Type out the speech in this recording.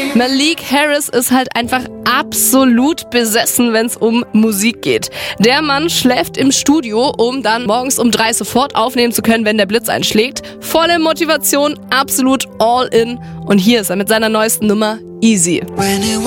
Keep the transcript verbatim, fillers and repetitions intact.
Malik Harris ist halt einfach absolut besessen, wenn es um Musik geht. Der Mann schläft im Studio, um dann morgens um drei sofort aufnehmen zu können, wenn der Blitz einschlägt. Volle Motivation, absolut all in. Und hier ist er mit seiner neuesten Nummer Easy.